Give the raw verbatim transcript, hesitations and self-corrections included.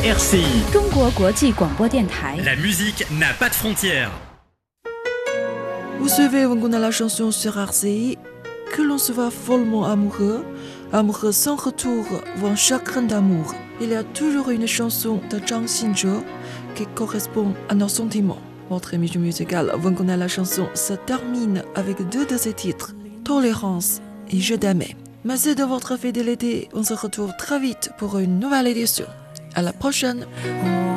R C I 中国国际广播电台。 La musique n'a pas de frontières. Vous savez, on connaît la chanson sur R C I, que l'on se voit follement amoureux, amoureux sans retour ou un chagrin d'amour. Il y a toujours une chanson de Zhang Xinzhe qui correspond à nos sentiments. Votre émission musicale, on connaît la chanson, se termine avec deux de ses titres, Tolérance et Je t'aimais. Merci de votre fidélité. On se retrouve très vite pour une nouvelle édition. À la prochaine.